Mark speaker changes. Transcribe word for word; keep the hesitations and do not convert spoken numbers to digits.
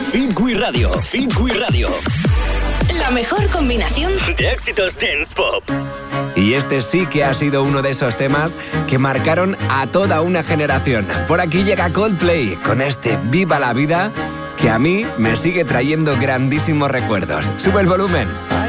Speaker 1: Fitwi Radio. Fitwi Radio.
Speaker 2: La mejor combinación
Speaker 1: de éxitos dance pop.
Speaker 3: Y este sí que ha sido uno de esos temas que marcaron a toda una generación. Por aquí llega Coldplay con este Viva la Vida, que a mí me sigue trayendo grandísimos recuerdos. Sube el volumen.